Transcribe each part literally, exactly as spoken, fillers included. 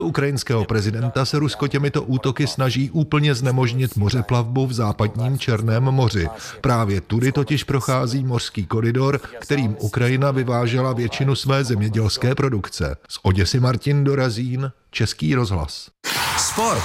Ukrajinského prezidenta se Rusko těmito útoky snaží úplně znemožnit mořeplavbu v západním Černém moři. Právě tudy totiž prochází mořský koridor, kterým Ukrajina vyvážela většinu své zemědělské produkce. Z Oděsy Martin Dorazín, Český rozhlas. Sport.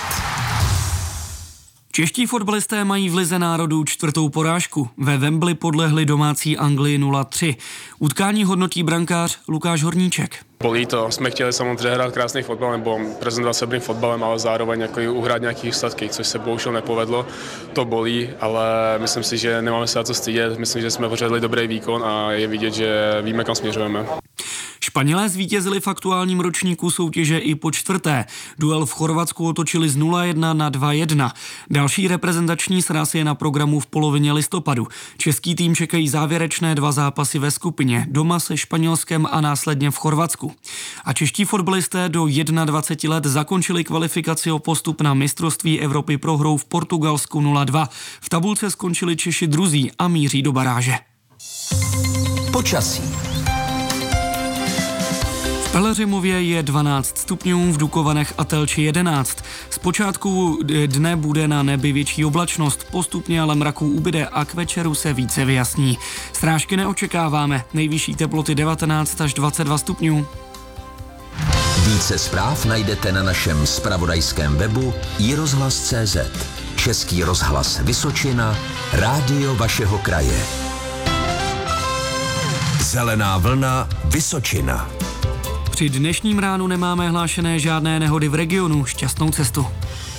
Čeští fotbalisté mají v Lize národů čtvrtou porážku. Ve Wembley podlehli domácí Anglii nula tři. Utkání hodnotí brankář Lukáš Horníček. Bolí to. Jsme chtěli samozřejmě hrát krásný fotbal nebo prezentovat se dobrým fotbalem, ale zároveň jako i uhrát nějaký výsledky, což se bohužel nepovedlo. To bolí, ale myslím si, že nemáme se na co stydět. Myslím, že jsme pořádali dobrý výkon a je vidět, že víme, kam směřujeme. Španělé zvítězili v aktuálním ročníku soutěže i po čtvrté. Duel v Chorvatsku otočili z nula jedna na dva jedna. Další reprezentační sraz je na programu v polovině listopadu. Český tým čekají závěrečné dva zápasy ve skupině, doma se Španělskem a následně v Chorvatsku. A čeští fotbalisté do dvacet jedna let zakončili kvalifikaci o postup na mistrovství Evropy prohrou v Portugalsku nula dva. V tabulce skončili Češi druzí a míří do baráže. Počasí. V Pelhřimově je dvanáct stupňů, v Dukovanech a Telči jedenáct. Zpočátku dne bude na nebi větší oblačnost, postupně ale mraků ubyde a k večeru se více vyjasní. Srážky neočekáváme, nejvyšší teploty devatenáct až dvacet dva stupňů. Více zpráv najdete na našem zpravodajském webu i rozhlas tečka cé zet. Český rozhlas Vysočina, rádio vašeho kraje. Zelená vlna Vysočina. Při dnešním ránu nemáme hlášené žádné nehody v regionu. Šťastnou cestu.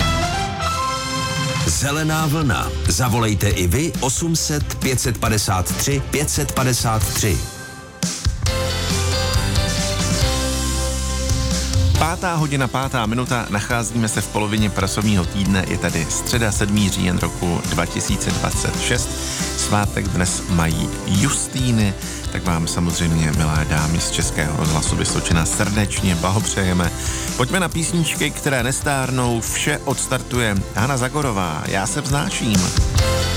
Zelená vlna. Zavolejte i vy osm set pět padesát tři pět padesát tři. Pátá hodina, pátá minuta, nacházíme se v polovině pracovního týdne, je tady středa sedmý říjen roku dva tisíce dvacet šest. Svátek dnes mají Justýny, tak vám samozřejmě, milé dámy z Českého rozhlasu Vysočina, srdečně blahopřejeme. Pojďme na písničky, které nestárnou, vše odstartuje Hana Zagorová, Já se vznáším.